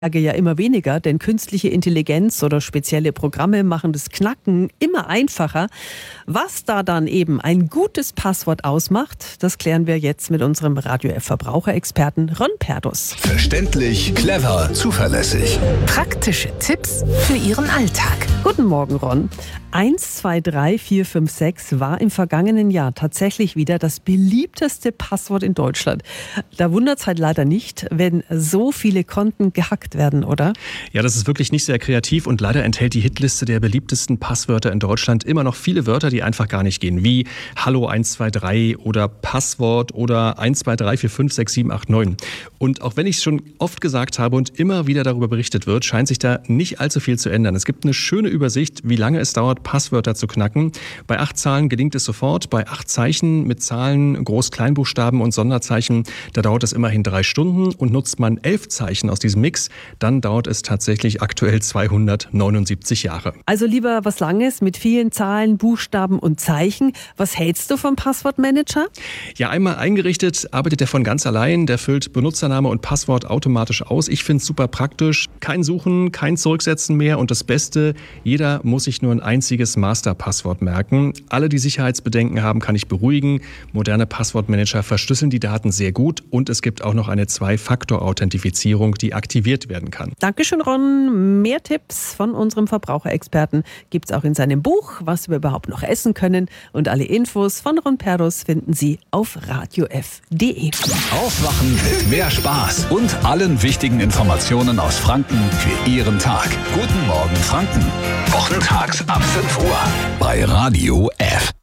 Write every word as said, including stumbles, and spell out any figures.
Ja immer weniger, denn künstliche Intelligenz oder spezielle Programme machen das Knacken immer einfacher. Was da dann eben ein gutes Passwort ausmacht, das klären wir jetzt mit unserem Radio F Verbraucherexperten Ron Perdus. Verständlich, clever, zuverlässig. Praktische Tipps für Ihren Alltag. Guten Morgen, Ron. eins zwei drei vier fünf sechs war im vergangenen Jahr tatsächlich wieder das beliebteste Passwort in Deutschland. Da wundert es halt leider nicht, wenn so viele Konten gehackt werden, oder? Ja, das ist wirklich nicht sehr kreativ und leider enthält die Hitliste der beliebtesten Passwörter in Deutschland immer noch viele Wörter, die einfach gar nicht gehen, wie Hallo eins zwei drei oder Passwort oder eins zwei drei vier fünf sechs sieben acht neun. Und auch wenn ich es schon oft gesagt habe und immer wieder darüber berichtet wird, scheint sich da nicht allzu viel zu ändern. Es gibt eine schöne Übersicht, wie lange es dauert, Passwörter zu knacken. Bei acht Zahlen gelingt es sofort, bei acht Zeichen mit Zahlen, Groß-Kleinbuchstaben und Sonderzeichen, da dauert es immerhin drei Stunden und nutzt man elf Zeichen aus diesem Mix, dann dauert es tatsächlich aktuell zweihundertneunundsiebzig Jahre. Also lieber was Langes mit vielen Zahlen, Buchstaben und Zeichen. Was hältst du vom Passwortmanager? Ja, einmal eingerichtet, arbeitet er von ganz allein. Der füllt Benutzername und Passwort automatisch aus. Ich finde es super praktisch. Kein Suchen, kein Zurücksetzen mehr und das Beste, jeder muss sich nur ein einziges Masterpasswort merken. Alle, die Sicherheitsbedenken haben, kann ich beruhigen. Moderne Passwortmanager verschlüsseln die Daten sehr gut und es gibt auch noch eine Zwei-Faktor-Authentifizierung, die aktiviert werden kann. Dankeschön, Ron. Mehr Tipps von unserem Verbraucherexperten gibt es auch in seinem Buch, was wir überhaupt noch essen können. Und alle Infos von Ron Perdus finden Sie auf radio f punkt d e. Aufwachen mit mehr Spaß und allen wichtigen Informationen aus Franken für Ihren Tag. Guten Morgen Franken. Wochentags ab fünf Uhr bei Radio F.